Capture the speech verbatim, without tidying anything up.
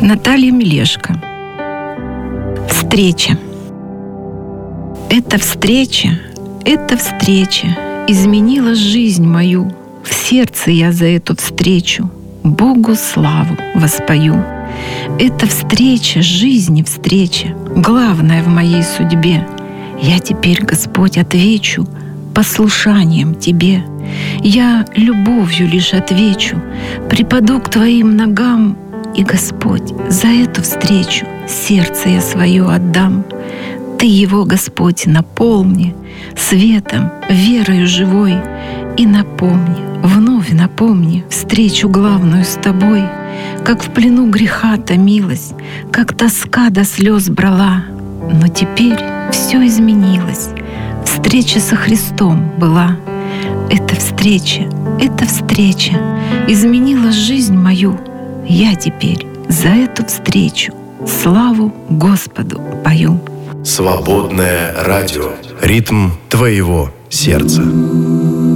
Наталья Мелешко. Встреча. Эта встреча, эта встреча изменила жизнь мою. В сердце я за эту встречу Богу славу воспою. Эта встреча, жизни встреча, главная в моей судьбе. Я теперь, Господь, отвечу послушанием Тебе. Я любовью лишь отвечу, припаду к Твоим ногам, и, Господь, за эту встречу сердце я свое отдам. Ты его, Господь, наполни светом, верою живой, и напомни, вновь напомни встречу главную с Тобой, как в плену греха томилась, как тоска до слез брала. Но теперь все изменилось, встреча со Христом была. Эта встреча, эта встреча изменила жизнь мою. Я теперь за эту встречу славу Господу пою. Свободное радио. Ритм твоего сердца.